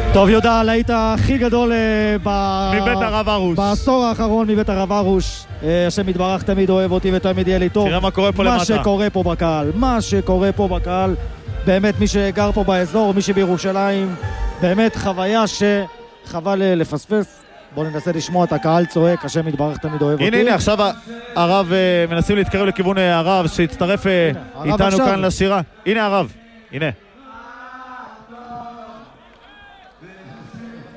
טוב יהודה, להיט הכי גדול מבית הרב ארוש. בעשור האחרון מבית הרב ארוש. השם יתברך תמיד אוהב אותי ותמיד יהיה לי טוב. תראה מה קורה פה למטה. מה שקורה פה בקהל, באמת מי שגר פה באזור, מי שבירושלים, באמת חוויה שחבל לפספס. בואו ננסה לשמוע את הקהל צועק, השם יתברך תמיד אוהב אותי. הנה, עכשיו הרב, מנסים להתקרב לכיוון הרב שהצטרף איתנו כאן לשירה. הנה הרב, הנה.